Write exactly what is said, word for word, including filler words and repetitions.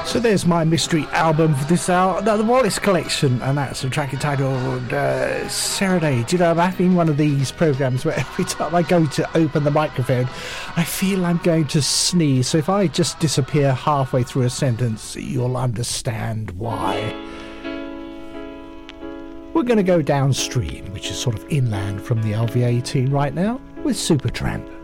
So there's my mystery album for this hour, the Wallace Collection, and that's a track entitled uh, Serenade. You know, I'm having one of these programmes where every time I go to open the microphone, I feel I'm going to sneeze. So if I just disappear halfway through a sentence, you'll understand why. We're going to go downstream, which is sort of inland from the L V eighteen right now, with Supertramp.